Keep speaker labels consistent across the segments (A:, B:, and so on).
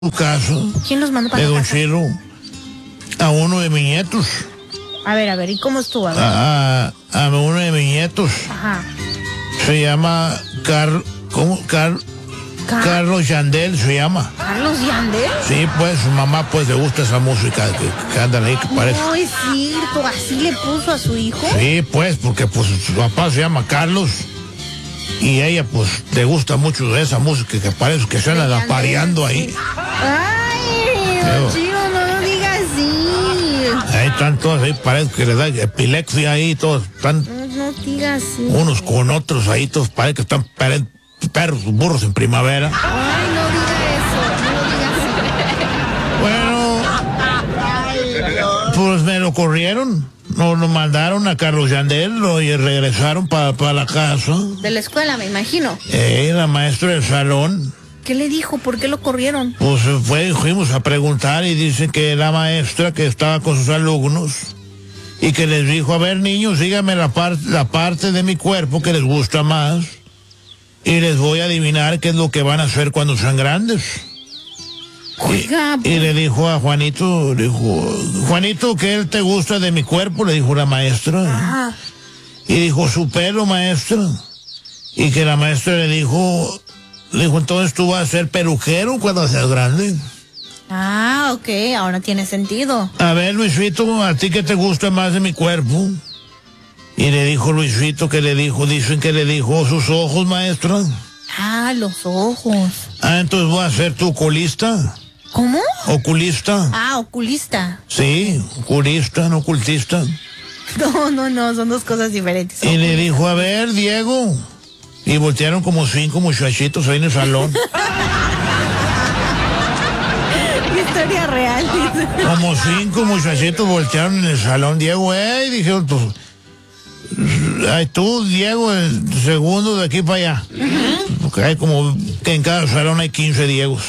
A: su caso.
B: ¿Quién los mandó para
A: de
B: la
A: Don
B: casa?
A: Chilo a uno de mis nietos.
B: A ver, ¿y cómo estuvo? A ver.
A: A uno de mis nietos.
B: Ajá.
A: Se llama Carlos Yandel se llama.
B: ¿Carlos Yandel?
A: Sí, pues su mamá pues le gusta esa música que andan ahí, que parece.
B: No es cierto, así le puso a su hijo.
A: Sí, pues, porque pues su papá se llama Carlos y ella pues le gusta mucho de esa música que parece que suena
B: De Yandel,
A: pareando ahí.
B: Ay, Don Chilo, no lo diga así.
A: Ahí están todos ahí, parece que les da epilepsia ahí, todos están
B: No diga así.
A: unos con otros ahí, todos parece que están perros, burros en primavera.
B: Ay, no diga eso, no diga así.
A: Bueno, pues me lo corrieron, nos mandaron a Carlos Yandel y regresaron para la casa.
B: De la escuela, me imagino.
A: La maestra del salón,
B: ¿Qué le dijo? ¿Por qué lo corrieron?
A: pues fuimos a preguntar y dicen que la maestra que estaba con sus alumnos y que les dijo, a ver niños, díganme la parte de mi cuerpo que les gusta más y les voy a adivinar qué es lo que van a hacer cuando sean grandes.
B: Oiga,
A: Y le dijo a Juanito, Juanito, ¿qué él te gusta de mi cuerpo? Le dijo la maestra.
B: Ajá.
A: Y dijo, su pelo, maestra. Y que la maestra le dijo, entonces tú vas a ser peluquero cuando seas grande.
B: Ah, ok, ahora tiene sentido.
A: A ver, Luisito, ¿a ti qué te gusta más de mi cuerpo? Y le dijo Luisito dicen que le dijo sus ojos, maestra.
B: Ah, los ojos.
A: Ah, entonces voy a ser tu oculista.
B: ¿Cómo?
A: ¿Oculista?
B: Ah, oculista.
A: Sí, oculista, no ocultista.
B: No, son dos cosas diferentes.
A: Y le dijo, a ver, Diego. Y voltearon como 5 muchachitos ahí en el salón.
B: Historia real.
A: Como 5 muchachitos voltearon en el salón. Diego, dijeron, pues, ay, tú, Diego, el segundo de aquí para allá. Porque hay como que en cada salón hay 15 Diegos.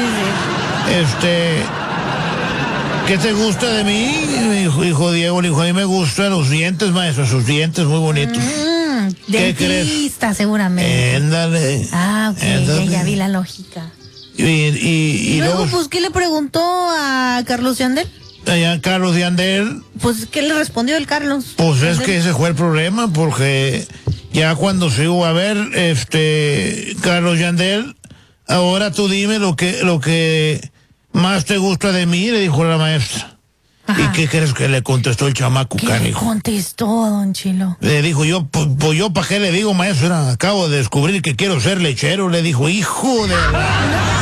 A: ¿Qué te gusta de mí? Dijo Diego, le dijo, a mí me gustan los dientes, maestro, sus dientes muy bonitos. ¿Qué
B: Dentista, seguramente.
A: Éndale.
B: Ah, ok,
A: Éndale.
B: ya vi la lógica.
A: Y
B: Luego, pues, ¿qué le preguntó a Carlos Yandel?
A: allá Carlos Yandel,
B: Pues, ¿qué le respondió el Carlos?
A: pues es
B: Yandel.
A: que ese fue el problema, porque ya cuando se iba a ver, Carlos Yandel, ahora tú dime lo que más te gusta de mí, le dijo la maestra.
B: Ajá.
A: ¿Y qué crees que le contestó el chamaco,
B: ¿Qué le
A: canijo?
B: contestó, don Chilo?
A: Le dijo yo, pues yo, ¿para qué le digo, maestra? Acabo de descubrir que quiero ser lechero, le dijo, hijo de...